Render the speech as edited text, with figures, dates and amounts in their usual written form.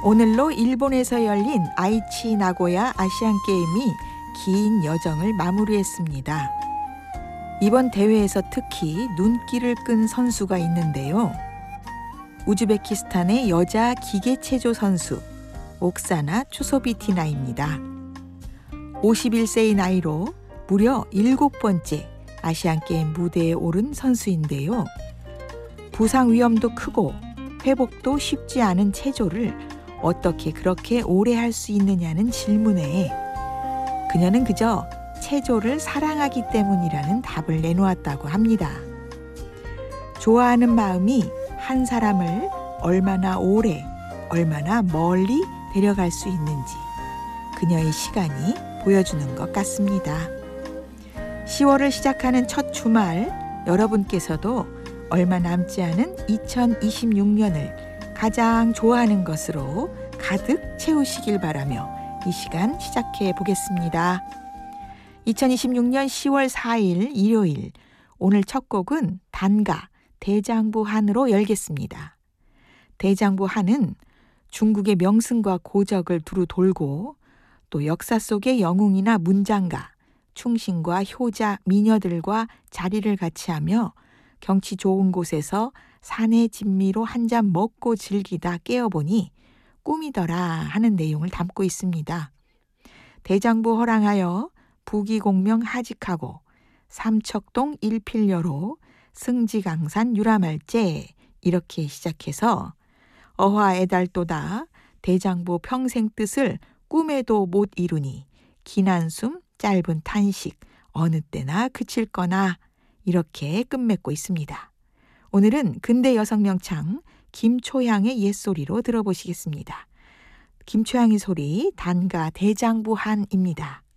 오늘로 일본에서 열린 아이치 나고야 아시안게임이 긴 여정을 마무리했습니다. 이번 대회에서 특히 눈길을 끈 선수가 있는데요. 우즈베키스탄의 여자 기계체조 선수 옥사나 추소비티나입니다. 51세의 나이로 무려 7번째 아시안게임 무대에 오른 선수인데요. 부상 위험도 크고 회복도 쉽지 않은 체조를 어떻게 그렇게 오래 할 수 있느냐는 질문에 그녀는 그저 체조를 사랑하기 때문이라는 답을 내놓았다고 합니다. 좋아하는 마음이 한 사람을 얼마나 오래, 얼마나 멀리 데려갈 수 있는지 그녀의 시간이 보여주는 것 같습니다. 10월을 시작하는 첫 주말, 여러분께서도 얼마 남지 않은 2026년을 가장 좋아하는 것으로 가득 채우시길 바라며 이 시간 시작해 보겠습니다. 2026년 10월 4일 일요일, 오늘 첫 곡은 단가 대장부 한으로 열겠습니다. 대장부 한은 중국의 명승과 고적을 두루 돌고 또 역사 속의 영웅이나 문장가, 충신과 효자, 미녀들과 자리를 같이 하며 경치 좋은 곳에서 산의 진미로 한 잔 먹고 즐기다 깨어보니 꿈이더라 하는 내용을 담고 있습니다. 대장부 허랑하여 부기공명 하직하고 삼척동 일필여로 승지강산 유람할제 이렇게 시작해서 어화애달도다 대장부 평생 뜻을 꿈에도 못 이루니 긴 한숨 짧은 탄식 어느 때나 그칠 거나 이렇게 끝맺고 있습니다. 오늘은 근대 여성 명창 김초향의 옛소리로 들어보시겠습니다. 김초향의 소리 단가 대장부 한입니다.